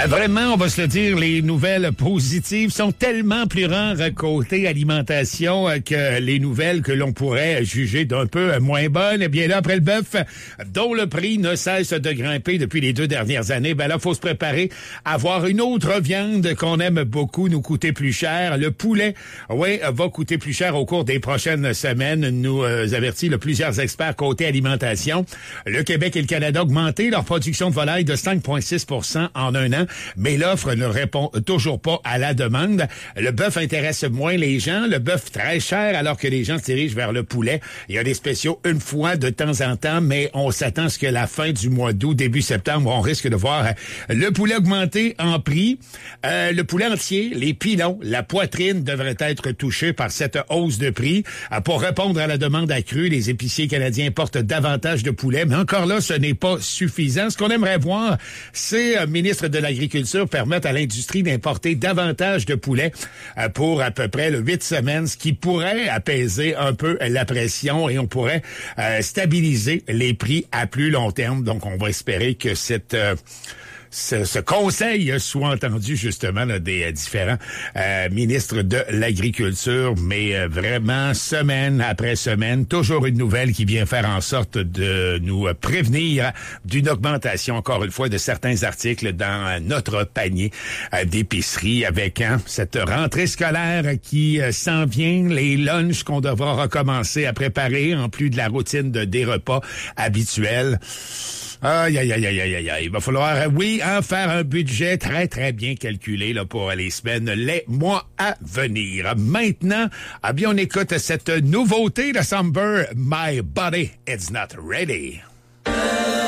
Vraiment, on va se le dire, les nouvelles positives sont tellement plus rares côté alimentation que les nouvelles que l'on pourrait juger d'un peu moins bonnes. Eh bien là, après le bœuf, dont le prix ne cesse de grimper depuis les 2 dernières années, ben là, faut se préparer à avoir une autre viande qu'on aime beaucoup nous coûter plus cher. Le poulet, oui, va coûter plus cher au cours des prochaines semaines, nous avertit plusieurs experts côté alimentation. Le Québec et le Canada ont augmenté leur production de volaille de 5,6% en un an, mais l'offre ne répond toujours pas à la demande. Le bœuf intéresse moins les gens, le bœuf très cher, alors que les gens se dirigent vers le poulet. Il y a des spéciaux une fois de temps en temps, mais on s'attend à ce que la fin du mois d'août, début septembre, on risque de voir le poulet augmenter en prix. Le poulet entier, les pilons, la poitrine devraient être touchés par cette hausse de prix. Pour répondre à la demande accrue, les épiciers canadiens portent davantage de poulet, mais encore là, ce n'est pas suffisant. Ce qu'on aimerait voir, c'est ministre de l'Agriculture permettre à l'industrie d'importer davantage de poulet pour à peu près 8 semaines, ce qui pourrait apaiser un peu la pression et on pourrait stabiliser les prix à plus long terme. Donc, on va espérer que ce conseil soit entendu justement là, des différents ministres de l'Agriculture, mais vraiment, semaine après semaine, toujours une nouvelle qui vient faire en sorte de nous prévenir d'une augmentation, encore une fois, de certains articles dans notre panier d'épicerie avec cette rentrée scolaire qui s'en vient, les lunchs qu'on devra recommencer à préparer, en plus de la routine des repas habituels. Aïe. Il va falloir, oui, faire un budget très, très bien calculé là, pour les semaines, les mois à venir. Maintenant, on écoute cette nouveauté de Somber, My Body Is Not Ready.